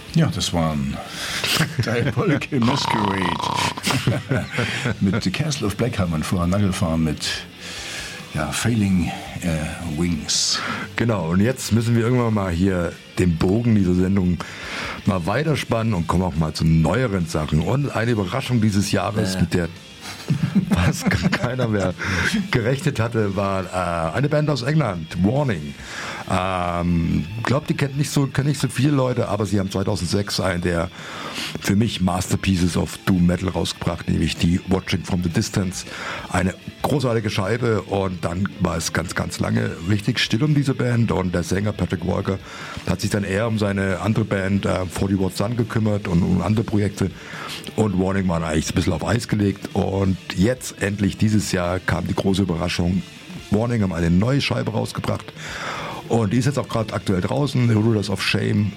Ja, das waren Diabolical Masquerade mit The Castle of Blackhammer und vorher Nagelfarm mit Failing Wings. Genau, und jetzt müssen wir irgendwann mal hier den Bogen dieser Sendung mal weiterspannen und kommen auch mal zu neueren Sachen. Und eine Überraschung dieses Jahres, mit der fast keiner mehr gerechnet hatte, war eine Band aus England, Warning. Glaubt, die kennen nicht so viele Leute, aber sie haben 2006 einen der für mich Masterpieces of Doom Metal rausgebracht, nämlich die Watching from the Distance. Eine großartige Scheibe, und dann war es ganz, ganz lange richtig still um diese Band, und der Sänger Patrick Walker hat sich dann eher um seine andere Band 40 Watt Sun gekümmert und um andere Projekte, und Warning war eigentlich ein bisschen auf Eis gelegt, und jetzt endlich dieses Jahr kam die große Überraschung. Warning haben eine neue Scheibe rausgebracht, und die ist jetzt auch gerade aktuell draußen, Rituals of Shame,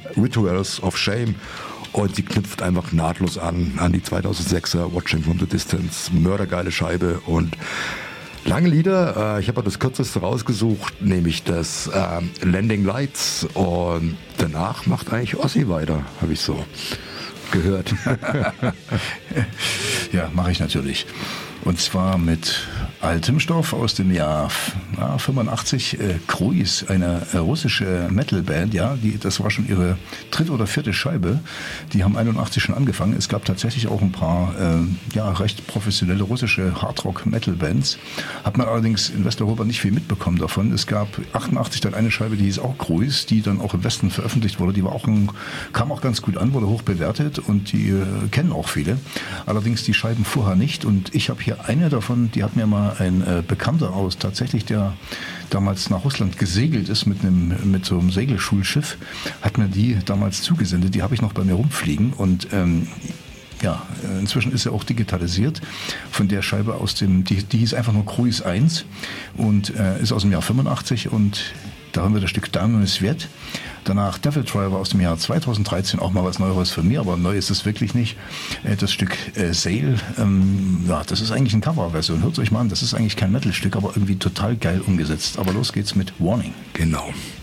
und sie knüpft einfach nahtlos an die 2006er Watching from the Distance. Mördergeile Scheibe und lange Lieder. Ich habe das kürzeste rausgesucht, nämlich das Landing Lights, und danach macht eigentlich Ossi weiter, habe ich so gehört. Ja, mache ich natürlich. Und zwar mit altem Stoff aus dem Jahr 85, Kruis, eine russische Metalband, das war schon ihre dritte oder vierte Scheibe. Die haben 81 schon angefangen. Es gab tatsächlich auch ein paar recht professionelle russische Hardrock-Metal-Bands. Hat man allerdings in Westeuropa nicht viel mitbekommen davon. Es gab 88 dann eine Scheibe, die hieß auch Kruis, die dann auch im Westen veröffentlicht wurde. Die war kam auch ganz gut an, wurde hoch bewertet, und die kennen auch viele. Allerdings die Scheiben vorher nicht, und ich habe hier eine davon, die hat mir mal ein Bekannter aus, tatsächlich, der damals nach Russland gesegelt ist mit so einem Segelschulschiff, hat mir die damals zugesendet. Die habe ich noch bei mir rumfliegen, und inzwischen ist er auch digitalisiert. Von der Scheibe die hieß einfach nur Kruis 1 und ist aus dem Jahr 85, und da haben wir das Stück Down Svet. Danach Devil Driver aus dem Jahr 2013, auch mal was Neueres von mir, aber neu ist es wirklich nicht. Das Stück Sail, das ist eigentlich eine Coverversion. Hört es euch mal an, das ist eigentlich kein Metal-Stück, aber irgendwie total geil umgesetzt. Aber los geht's mit Warning. Genau.